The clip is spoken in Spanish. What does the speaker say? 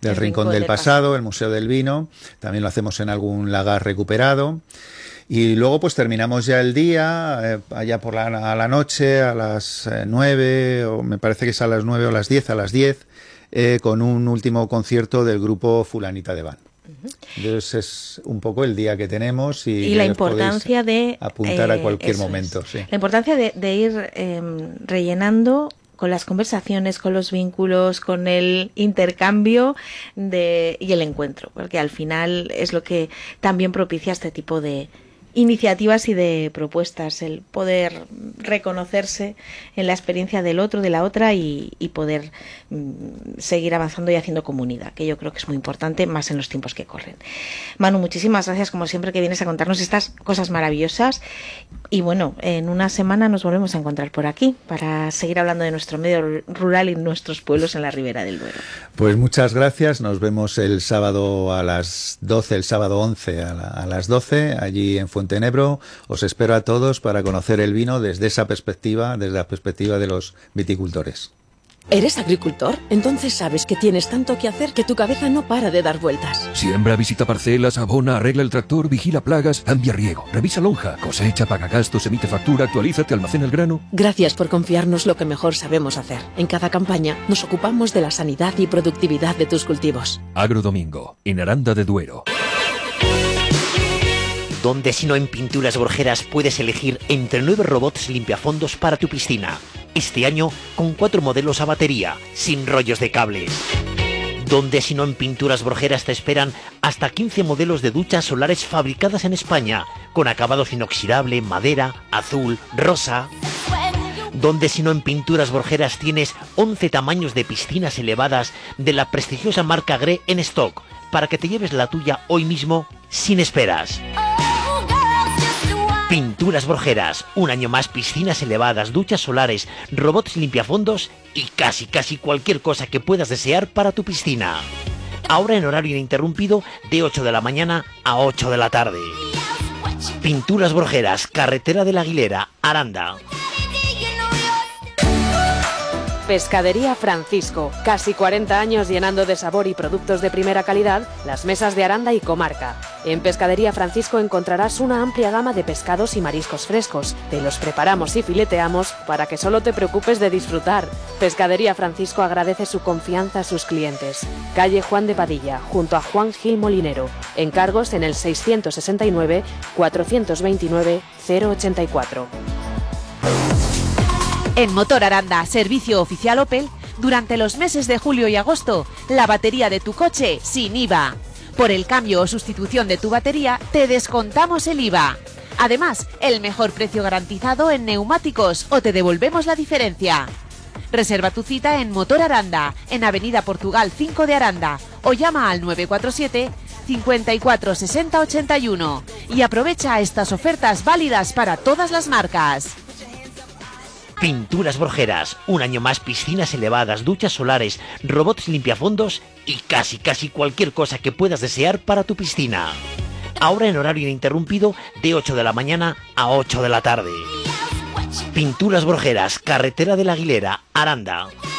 del Rincón del Pasado, el Museo del Vino. También lo hacemos en algún lagar recuperado. Y luego pues terminamos ya el día, allá por a la noche, a las 9, o me parece que es a las 9 o a las 10, con un último concierto del grupo Fulanita de Van. Entonces es un poco el día que tenemos y la importancia de apuntar a cualquier momento. Sí. La importancia de ir rellenando con las conversaciones, con los vínculos, con el intercambio y el encuentro, porque al final es lo que también propicia este tipo de iniciativas y de propuestas, el poder reconocerse en la experiencia del otro, de la otra y poder seguir avanzando y haciendo comunidad, que yo creo que es muy importante, más en los tiempos que corren. Manu, muchísimas gracias como siempre que vienes a contarnos estas cosas maravillosas y bueno, en una semana nos volvemos a encontrar por aquí para seguir hablando de nuestro medio rural y nuestros pueblos en la Ribera del Duero. Pues muchas gracias, nos vemos el sábado a las 12, el sábado 11 a las 12, allí en Fuentenebro. Os espero a todos para conocer el vino desde esa perspectiva, desde la perspectiva de los viticultores. ¿Eres agricultor? Entonces sabes que tienes tanto que hacer que tu cabeza no para de dar vueltas. Siembra, visita parcelas, abona, arregla el tractor, vigila plagas, cambia riego, revisa lonja, cosecha, paga gastos, emite factura, actualízate, almacena el grano. Gracias por confiarnos lo que mejor sabemos hacer. En cada campaña nos ocupamos de la sanidad y productividad de tus cultivos. Agrodomingo, en Aranda de Duero. Donde si no en Pinturas Borjeras puedes elegir entre 9 robots limpiafondos para tu piscina. Este año con 4 modelos a batería, sin rollos de cables. Donde si no en Pinturas Borjeras te esperan hasta 15 modelos de duchas solares fabricadas en España, con acabados inoxidable, madera, azul, rosa. Donde si no en Pinturas Borjeras tienes 11 tamaños de piscinas elevadas de la prestigiosa marca Gré en stock, para que te lleves la tuya hoy mismo sin esperas. Pinturas Borjeras, un año más piscinas elevadas, duchas solares, robots limpiafondos y casi cualquier cosa que puedas desear para tu piscina. Ahora en horario ininterrumpido de 8 de la mañana a 8 de la tarde. Pinturas Borjeras, carretera de la Aguilera, Aranda. Pescadería Francisco, casi 40 años llenando de sabor y productos de primera calidad las mesas de Aranda y comarca. En Pescadería Francisco encontrarás una amplia gama de pescados y mariscos frescos. Te los preparamos y fileteamos para que solo te preocupes de disfrutar. Pescadería Francisco agradece su confianza a sus clientes. Calle Juan de Padilla, junto a Juan Gil Molinero. Encargos en el 669 429 084. En Motor Aranda, servicio oficial Opel, durante los meses de julio y agosto, la batería de tu coche sin IVA. Por el cambio o sustitución de tu batería, te descontamos el IVA. Además, el mejor precio garantizado en neumáticos o te devolvemos la diferencia. Reserva tu cita en Motor Aranda, en Avenida Portugal 5 de Aranda, o llama al 947 54 60 81 y aprovecha estas ofertas válidas para todas las marcas. Pinturas Borjeras, un año más piscinas elevadas, duchas solares, robots limpiafondos y casi cualquier cosa que puedas desear para tu piscina. Ahora en horario ininterrumpido de 8 de la mañana a 8 de la tarde. Pinturas Borjeras, carretera de la Aguilera, Aranda.